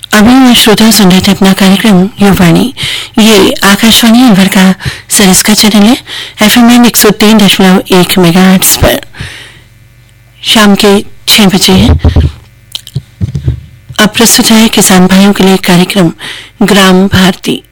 अभी श्रोता सुन रहे थे अपना कार्यक्रम युवाणी। ये आकाशवाणी अलवर का सरिस्का चैनल है, FM 103.1 मेगाहर्ट्ज पर। शाम के 6 बजे है। अब प्रस्तुत है किसान भाइयों के लिए कार्यक्रम ग्राम भारती।